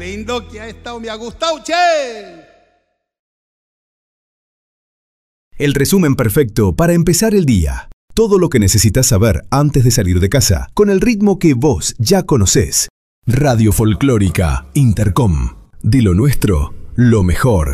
Lindo que ha estado, me ha gustado, che. El resumen perfecto para empezar el día. Todo lo que necesitas saber antes de salir de casa, con el ritmo que vos ya conocés. Radio Folclórica Intercom. De lo nuestro, lo mejor.